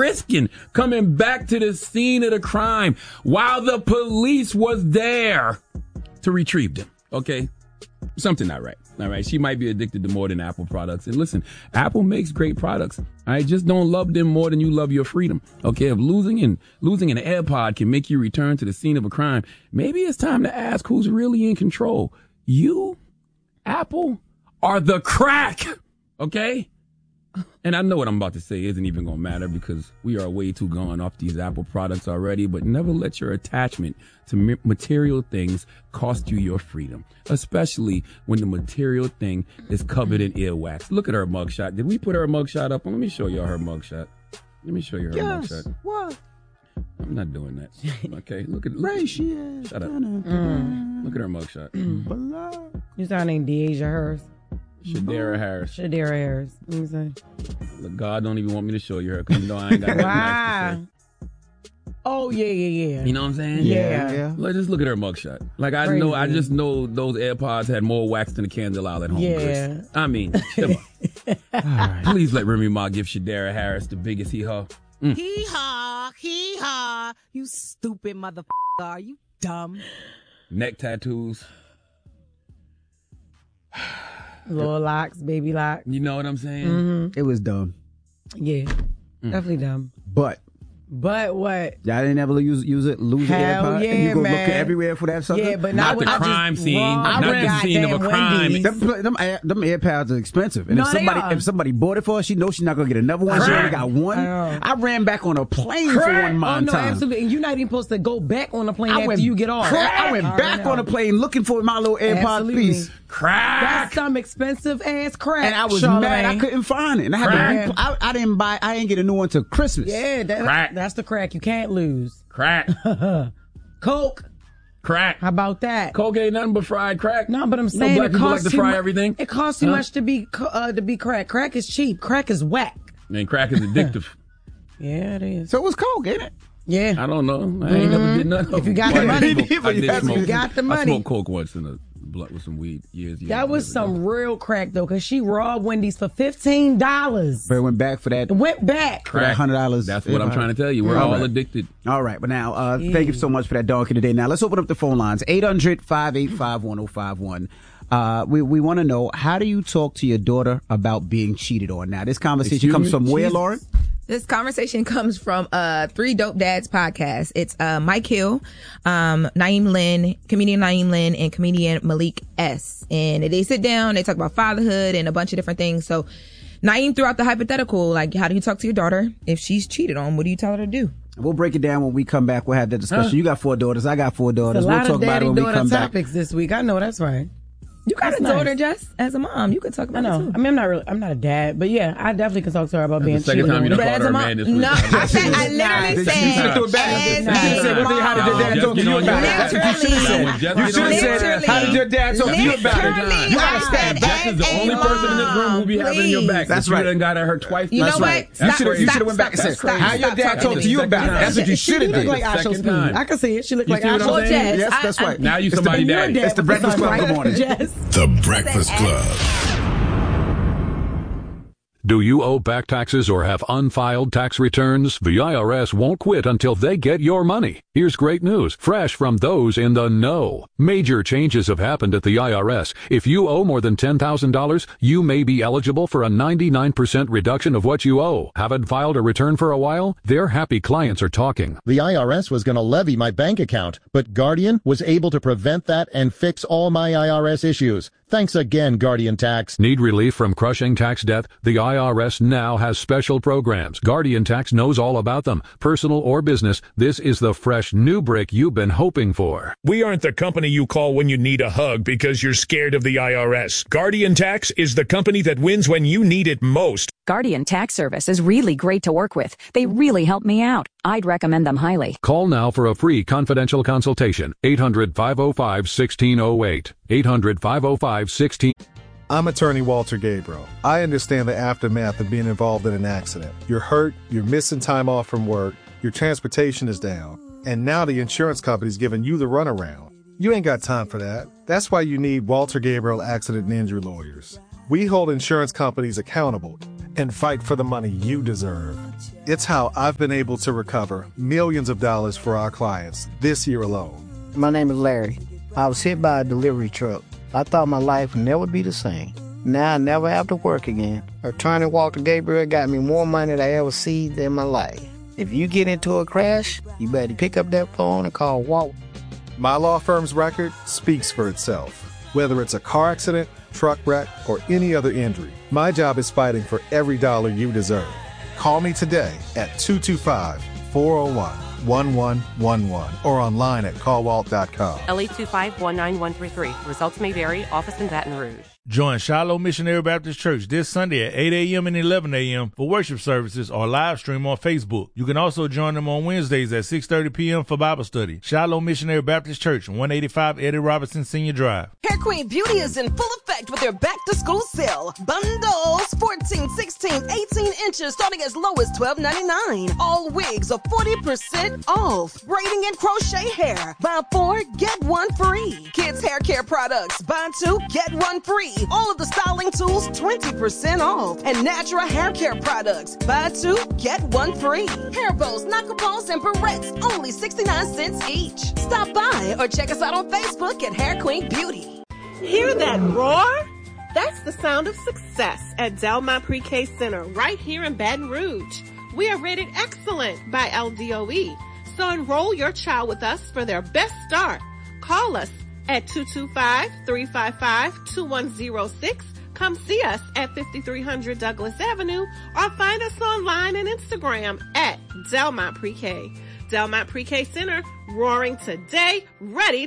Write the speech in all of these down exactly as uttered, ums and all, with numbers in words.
risking coming back to the scene of the crime while the police was there to retrieve them. Okay? Something not right. All right. She might be addicted to more than Apple products. And listen, Apple makes great products. I right? Just don't love them more than you love your freedom. Okay. If losing and losing an AirPod can make you return to the scene of a crime, maybe it's time to ask who's really in control. You, Apple, are the crack. Okay. And I know what I'm about to say isn't even going to matter because we are way too gone off these Apple products already, but never let your attachment to material things cost you your freedom, especially when the material thing is covered in earwax. Look at her mugshot. Did we put her mugshot up? Let me show y'all her mugshot. Let me show you her yes. mugshot. What? I'm not doing that. Okay, look at look, right, she is. Shut up. Mm. Look at her mugshot. Mm. You sounding Deja Harris. Shadera Harris. Shadera Harris. Let me say. Look, God don't even want me to show you her because you know I ain't got nothing wow. nice to say. Oh yeah, yeah, yeah. You know what I'm saying? Yeah. yeah. Let's just look at her mugshot. Like I Crazy. know, I just know those AirPods had more wax than a candle out at home. Yeah. Chris. I mean, come on. Right. Please let Remy Ma give Shadera Harris the biggest hee haw. Mm. Hee haw, hee haw. You stupid motherfucker. Are you dumb? Neck tattoos. Little locks, baby locks. You know what I'm saying? Mm-hmm. It was dumb. Yeah. Mm. Definitely dumb. But. But what? Y'all didn't ever use use it, lose Hell an AirPod? yeah, and you go man. looking everywhere for that sucker? Yeah, but not not, the I crime just scene. Not the scene of a crime. Them, them, them AirPods are expensive. And no, if somebody are. if somebody bought it for her, she knows she's not going to get another one. Crack. She only got one. I, I ran back on a plane Crack. for one mine oh, no, time. absolutely. And you're not even supposed to go back on the plane I after went, you get off. Crack. I went back on a plane looking for my little AirPod absolutely. piece. Crack. That's some expensive ass crack. And I was Charlamagne. mad I couldn't find it. And I had Crack. to. I, I didn't buy. I didn't get a new one till Christmas. Yeah, that, Crack. that's the crack. You can't lose. Crack. Coke. Crack. How about that? Coke ain't nothing but fried crack. No, but I'm You saying know black it people like costs to too fry mu- everything. It costs too Huh? much to be co- uh, to be crack. Crack is cheap. Crack is whack. Man, crack is addictive. Yeah, it is. So it was Coke, ain't it? Yeah. I don't know. I ain't never did nothing. If you got Well, the I money. did smoke- I did If you smoke- got the I money. smoked Coke once in a blunt with some weed years. years That was years some ago. real crack though, cause she robbed Wendy's for fifteen dollars. But it went back for that. Went back. For that hundred dollars. That's what I'm trying to tell you. We're all right. addicted. All right, but now, uh, thank you so much for that donkey today. Now, let's open up the phone lines. eight hundred, five eight five, one oh five one. Uh, we, we want to know, how do you talk to your daughter about being cheated on? Now, this conversation Excuse comes me? from where, Jesus. Lauren? This conversation comes from uh Three Dope Dads podcast. It's uh Mike Hill, um, Naeem Lynn, comedian Naeem Lynn, and comedian Malik S. And they sit down, they talk about fatherhood and a bunch of different things. So Naeem threw out the hypothetical, like, how do you talk to your daughter if she's cheated on? What do you tell her to do? We'll break it down when we come back. We'll have that discussion. Huh. You got four daughters. I got four daughters. A We'll lot talk of about it when we daddy-daughter come back. topics this week. I know that's right. You got That's a daughter nice. just as a mom. You can talk I about know. it too. I mean, I'm not really. I'm not a dad, but yeah, I definitely can talk to her about being the second cheated time you on. done But called as her a a mom, man this week. no, I said, I literally You said, should have threw it back. as You should have said, what the- how did your dad Just talk to get you on about your- it? That's what you should have said. Literally. You should have said, Literally. how did your dad talk to you about it? Literally, You I gotta stand said, back. Jess is the as only a person in this room who be mom, having your back. please. That's But right. You done got at her twice. You know That's what? right. You Stop, should have you stop, should have went back and stop, said, stop, how your stop dad talking talk to to me. you about it? That's what you She should do have look done. like Asho's Second Queen. time. I can see it. She look You like see what I'm Asho's saying? Queen. Yes, that's right. Now you It's the- somebody And your daddy. dad It's the was Breakfast son, Club. right? Good morning. Jess. The Breakfast Club. Do you owe back taxes or have unfiled tax returns? The I R S won't quit until they get your money. Here's great news, fresh from those in the know. Major changes have happened at the I R S. If you owe more than ten thousand dollars, you may be eligible for a ninety-nine percent reduction of what you owe. Haven't filed a return for a while? Their happy clients are talking. The I R S was going to levy my bank account, but Guardian was able to prevent that and fix all my I R S issues. Thanks again, Guardian Tax. Need relief from crushing tax debt? The I R S now has special programs. Guardian Tax knows all about them. Personal or business, this is the fresh new brick you've been hoping for. We aren't the company you call when you need a hug because you're scared of the I R S. Guardian Tax is the company that wins when you need it most. Guardian Tax Service is really great to work with. They really help me out. I'd recommend them highly. Call now for a free confidential consultation. eight hundred, five oh five, one six oh eight. eight hundred, five oh five, one six oh eight. I'm attorney Walter Gabriel. I understand the aftermath of being involved in an accident. You're hurt, you're missing time off from work, your transportation is down, and now the insurance company's giving you the runaround. You ain't got time for that. That's why you need Walter Gabriel Accident and Injury Lawyers. We hold insurance companies accountable and fight for the money you deserve. It's how I've been able to recover millions of dollars for our clients this year alone. My name is Larry. I was hit by a delivery truck. I thought my life would never be the same. Now I never have to work again. Attorney Walter Gabriel got me more money than I ever seen in my life. If you get into a crash, you better pick up that phone and call Walt. My law firm's record speaks for itself. Whether it's a car accident, truck wreck, or any other injury, my job is fighting for every dollar you deserve. Call me today at two two five, four oh one, one one one one or online at call walt dot com. L eight two five, one nine one three three. Results may vary. Office in Baton Rouge. Join Shiloh Missionary Baptist Church this Sunday at eight a.m. and eleven a.m. for worship services or live stream on Facebook. You can also join them on Wednesdays at six thirty p.m. for Bible study. Shiloh Missionary Baptist Church, one eighty-five Eddie Robinson Senior Drive. Hair Queen Beauty is in full effect with their back-to-school sale. Bundles fourteen, sixteen, eighteen inches starting as low as twelve ninety-nine. All wigs are forty percent off. Braiding and crochet hair. Buy four, get one free. Kids hair care products. Buy two, get one free. All of the styling tools, twenty percent off. And natural hair care products. Buy two, get one free. Hair bows, knuckleballs, and barrettes, only sixty-nine cents each. Stop by or check us out on Facebook at Hair Queen Beauty. Hear that roar? That's the sound of success at Delmont Pre-K Center right here in Baton Rouge. We are rated excellent by L D O E. So enroll your child with us for their best start. Call us at two two five, three five five, two one zero six. Come see us at fifty-three hundred Douglas Avenue or find us online and Instagram at Delmont Pre-K. Delmont Pre-K Center, roaring today, ready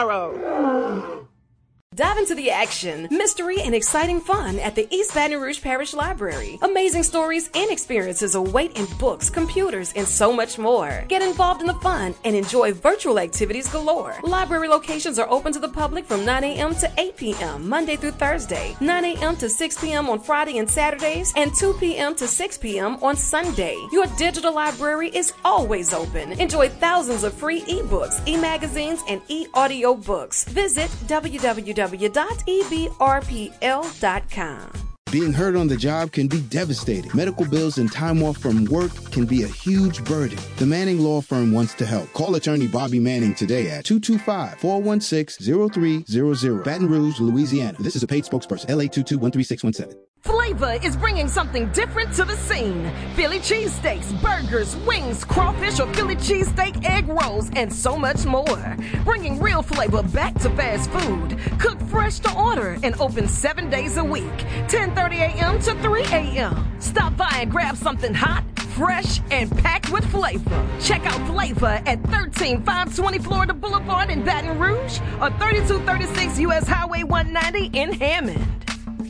tomorrow. Dive into the action, mystery, and exciting fun at the East Baton Rouge Parish Library. Amazing stories and experiences await in books, computers, and so much more. Get involved in the fun and enjoy virtual activities galore. Library locations are open to the public from nine a.m. to eight p.m. Monday through Thursday, nine a.m. to six p.m. on Friday and Saturdays, and two p.m. to six p.m. on Sunday. Your digital library is always open. Enjoy thousands of free ebooks, e-magazines, and e-audio books. Visit w w w dot e b r p l dot com. Being hurt on the job can be devastating. Medical bills and time off from work can be a huge burden. The Manning Law Firm wants to help. Call attorney Bobby Manning today at two two five, four one six, zero three zero zero. Baton Rouge, Louisiana. This is a paid spokesperson. L A two two one three six one seven. Flavor is bringing something different to the scene. Philly cheesesteaks, burgers, wings, crawfish or Philly cheesesteak egg rolls, and so much more. Bringing real flavor back to fast food. Cooked fresh to order and open seven days a week. ten thirty a.m. to three a.m. Stop by and grab something hot, fresh, and packed with flavor. Check out Flavor at thirteen five twenty Florida Boulevard in Baton Rouge or thirty-two thirty-six U S Highway one ninety in Hammond.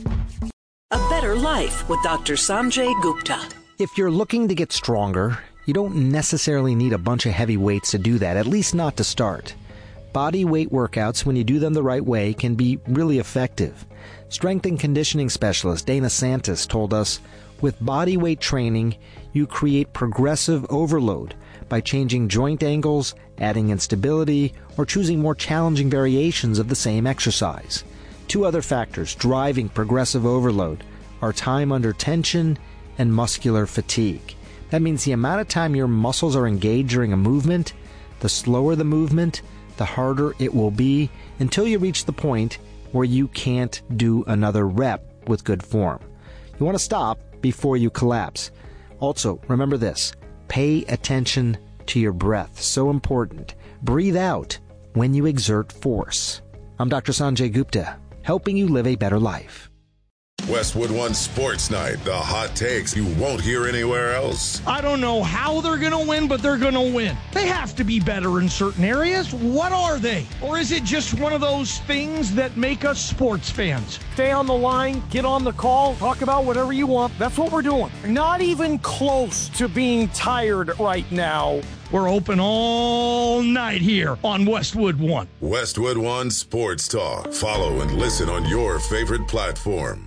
A better life with Doctor Sanjay Gupta. If you're looking to get stronger, you don't necessarily need a bunch of heavy weights to do that, at least not to start. Body weight workouts, when you do them the right way, can be really effective. Strength and conditioning specialist Dana Santos told us, with body weight training, you create progressive overload by changing joint angles, adding instability, or choosing more challenging variations of the same exercise. Two other factors driving progressive overload are time under tension and muscular fatigue. That means the amount of time your muscles are engaged during a movement, the slower the movement, the harder it will be until you reach the point where you can't do another rep with good form. You want to stop before you collapse. Also, remember this, pay attention to your breath. So important. Breathe out when you exert force. I'm Doctor Sanjay Gupta, helping you live a better life. Westwood One Sports Night, the hot takes you won't hear anywhere else. I don't know how they're going to win, but they're going to win. They have to be better in certain areas. What are they? Or is it just one of those things that make us sports fans? Stay on the line, get on the call, talk about whatever you want. That's what we're doing. Not even close to being tired right now. We're open all night here on Westwood One. Westwood One Sports Talk. Follow and listen on your favorite platform.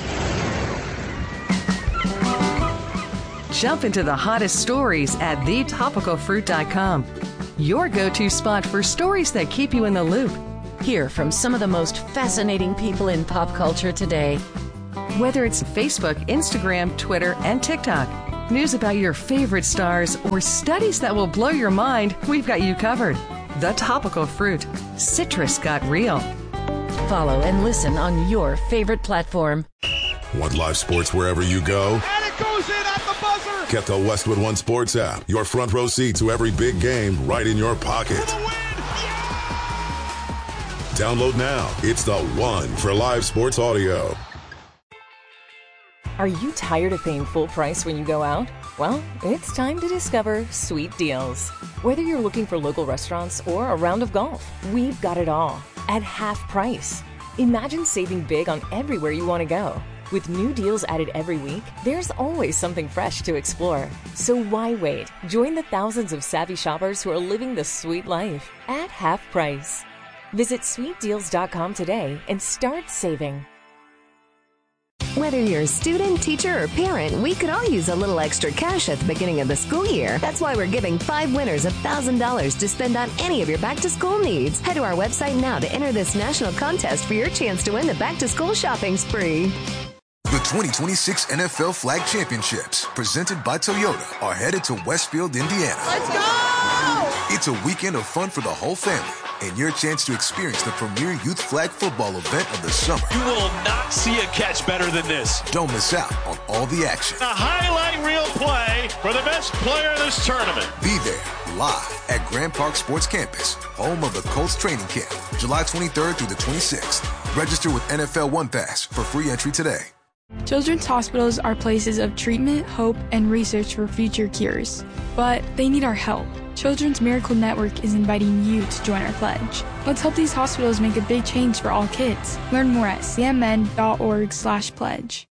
Jump into the hottest stories at the topical fruit dot com. Your go-to spot for stories that keep you in the loop. Hear from some of the most fascinating people in pop culture today. Whether it's Facebook, Instagram, Twitter, and TikTok. news about your favorite stars, or studies that will blow your mind, we've got you covered. The Topical Fruit. Citrus got real. Follow and listen on your favorite platform. Want live sports wherever you go? And it goes in at the buzzer! Get the Westwood One Sports app. Your front row seat to every big game right in your pocket. Download now. It's the one for live sports audio. Are you tired of paying full price when you go out? Well, it's time to discover Sweet Deals. Whether you're looking for local restaurants or a round of golf, we've got it all at half price. Imagine saving big on everywhere you want to go. With new deals added every week, there's always something fresh to explore. So why wait? Join the thousands of savvy shoppers who are living the sweet life at half price. Visit sweet deals dot com today and start saving. Whether you're a student, teacher, or parent, we could all use a little extra cash at the beginning of the school year. That's why we're giving five winners one thousand dollars to spend on any of your back-to-school needs. Head to our website now to enter this national contest for your chance to win the back-to-school shopping spree. The twenty twenty-six N F L Flag Championships, presented by Toyota, are headed to Westfield, Indiana. Let's go! It's a weekend of fun for the whole family, and your chance to experience the premier youth flag football event of the summer. You will not see a catch better than this. Don't miss out on all the action. A highlight reel play for the best player in this tournament. Be there, live at Grand Park Sports Campus, home of the Colts training camp, July twenty-third through the twenty-sixth. Register with N F L One Pass for free entry today. Children's hospitals are places of treatment, hope, and research for future cures. But they need our help. Children's Miracle Network is inviting you to join our pledge. Let's help these hospitals make a big change for all kids. Learn more at c m n dot org slash pledge.